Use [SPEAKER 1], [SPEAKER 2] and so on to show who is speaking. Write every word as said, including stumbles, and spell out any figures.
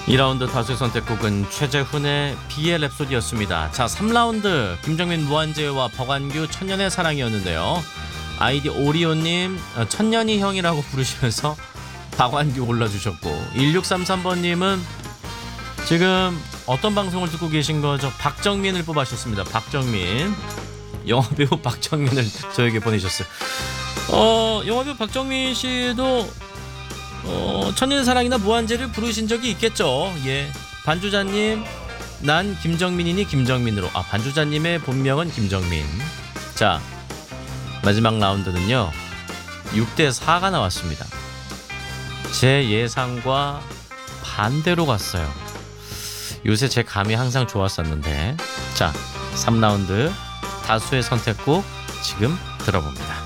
[SPEAKER 1] 이 라운드 다수의 선택곡은 최재훈의 비의 랩소디였습니다. 자, 삼 라운드 김정민 무한재와 박완규 천년의 사랑이었는데요. 아이디 오리오님 천년이 형이라고 부르시면서 박완규 골라주셨고, 일육삼삼 번님은 지금 어떤 방송을 듣고 계신 거죠? 박정민을 뽑아주셨습니다. 박정민, 영화배우 박정민을 저에게 보내셨어요. 어, 영화배우 박정민 씨도 어, 천년의 사랑이나 무한재를 부르신 적이 있겠죠. 예, 반주자님, 난 김정민이니 김정민으로. 아, 반주자님의 본명은 김정민. 자, 마지막 라운드는요 육 대 사가 나왔습니다. 제 예상과 반대로 갔어요. 요새 제 감이 항상 좋았었는데. 자, 삼 라운드 다수의 선택곡 지금 들어봅니다.